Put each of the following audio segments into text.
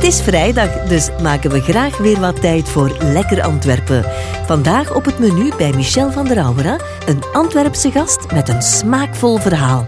is vrijdag, dus maken we graag weer wat tijd voor lekker Antwerpen. Vandaag op het menu bij Michel van der Auwera, een Antwerpse gast met een smaakvol verhaal.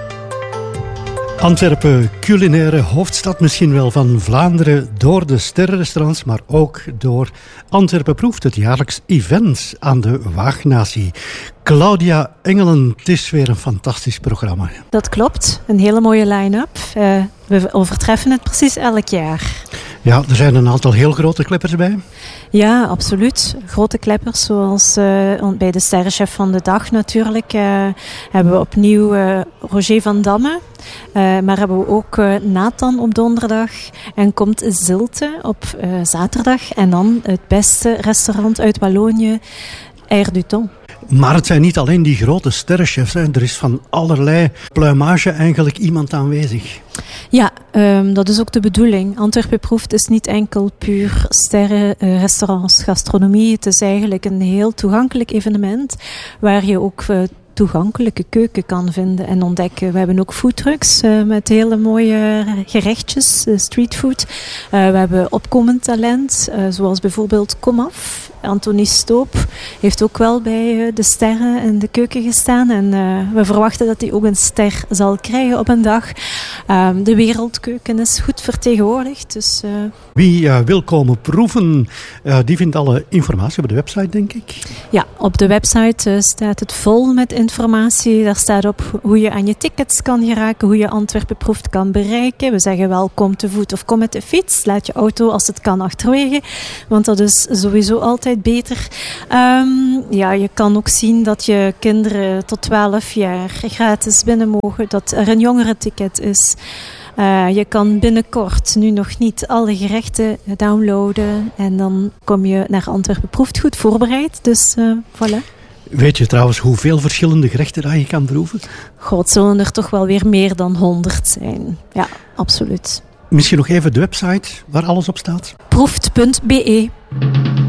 Antwerpen, culinaire hoofdstad misschien wel van Vlaanderen, door de sterrenrestaurants, maar ook door Antwerpen Proeft, het jaarlijks event aan de Waagnatie. Claudia Engelen, het is weer een fantastisch programma. Dat klopt, een hele mooie line-up. We overtreffen het precies elk jaar. Ja, er zijn een aantal heel grote kleppers bij. Ja, absoluut. Grote kleppers, zoals bij de sterrenchef van de dag natuurlijk. Hebben we opnieuw Roger van Damme. Maar hebben we ook Nathan op donderdag. En komt Zilte op zaterdag. En dan het beste restaurant uit Wallonië, Air du Temps. Maar het zijn niet alleen die grote sterrenchefs. Hè. Er is van allerlei pluimage eigenlijk iemand aanwezig. Ja, dat is ook de bedoeling. Antwerpen Proeft is niet enkel puur sterrenrestaurants, gastronomie. Het is eigenlijk een heel toegankelijk evenement waar je ook toegankelijke keuken kan vinden en ontdekken. We hebben ook foodtrucks met hele mooie gerechtjes, streetfood. We hebben opkomend talent, zoals bijvoorbeeld Komaf. Anthony Stoop heeft ook wel bij de sterren in de keuken gestaan. En we verwachten dat hij ook een ster zal krijgen op een dag. De wereldkeuken is goed vertegenwoordigd. Dus, Wie wil komen proeven, die vindt alle informatie op de website, denk ik. Ja, op de website staat het vol met informatie. Daar staat op hoe je aan je tickets kan geraken, hoe je Antwerpen Proeft kan bereiken. We zeggen wel, kom te voet of kom met de fiets. Laat je auto als het kan achterwege, want dat is sowieso altijd beter. Ja, je kan ook zien dat je kinderen tot 12 jaar gratis binnen mogen, dat er een jongere-ticket is. Je kan binnenkort, nu nog niet, alle gerechten downloaden en dan kom je naar Antwerpen Proeft goed voorbereid. Dus voilà. Weet je trouwens hoeveel verschillende gerechten dat je kan proeven? God, zullen er toch wel weer meer dan 100 zijn. Ja, absoluut. Misschien nog even de website waar alles op staat? Proeft.be